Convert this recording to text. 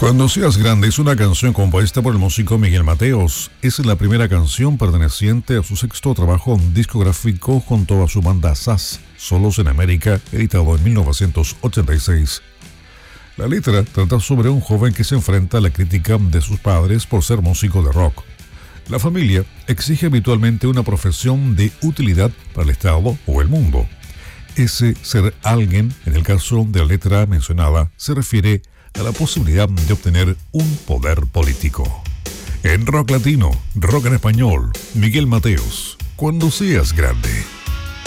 Cuando seas grande es una canción compuesta por el músico Miguel Mateos. Es la primera canción perteneciente a su sexto trabajo discográfico junto a su banda SAS, Solos en América, editado en 1986. La letra trata sobre un joven que se enfrenta a la crítica de sus padres por ser músico de rock. La familia exige habitualmente una profesión de utilidad para el Estado o el mundo. Ese ser alguien, en el caso de la letra mencionada, se refiere a la posibilidad de obtener un poder político. En rock latino, rock en español, Miguel Mateos, Cuando seas grande.